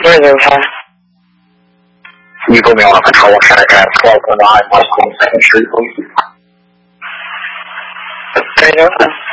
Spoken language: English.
那警察。 你不明了，朝我晒晒，错过了，我从三十有。 对呀。